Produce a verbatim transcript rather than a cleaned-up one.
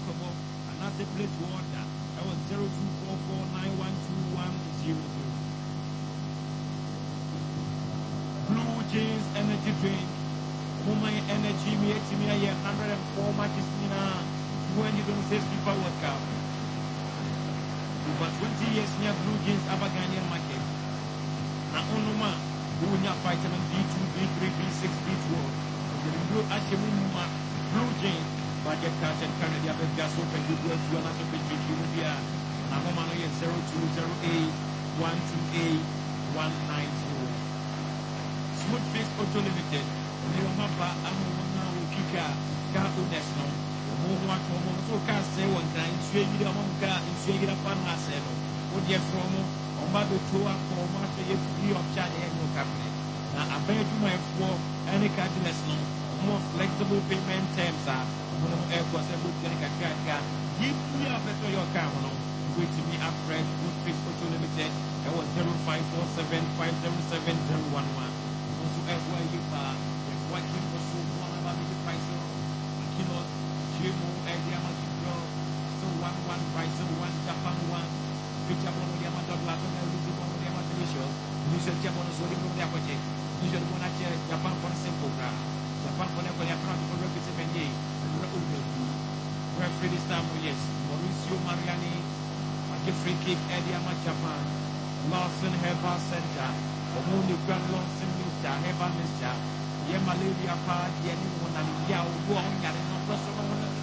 Kobo, another plate water. That was zero two four four nine one two one zero zero. Blue Jays energy drink. Woman energy me at me a hundred and four matches now. When you don't say FIFA World Cup. Over twenty years near Blue Jays Abagania market. Now onuma who will vitamin B two, B three, B six, B twelve. The blue Ashimuma Blue Jays budget cards and Canada gas open you go if you are not a bit you are. Now woman is zero two zero eight one two eight one nine zero. Smooth Face Auto Limited. You remember I'm now Kika, Cartooness no. More one so can say one time, swing it among car and swing it upon myself. What you from on my tour for master you of China and no company. Now I bet you my four any cardiness no more flexible payment terms are no airports and good getting a car. Give me a better your car no. Wait to me after Good Fix Auto Limited. That was zero five four seven five zero seven zero one one. Also F Y U bar. Working for so one about the price of Kino, Jimo, and Yamato, so one one price of one Japan one, which are one of the Yamato Latin and one of the Yamato show. You should jump on the Sodium of the Apache. You should want to check Japan for a simple car. Japan for the account for representative day, and referee this time, yes, Mauricio Mariani, Jeffrey Kick, Ediama Japan, Lawson Herbal Center, Omuni Grand Lawson Mista, Herbal Mista. Ye malaria pa ye ni wona ni ya wo on yare no so no